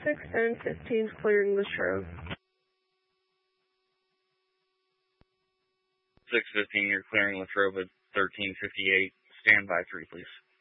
610-15 clearing Latrobe. 615, you're clearing Latrobe at 1358. Stand by 3, please.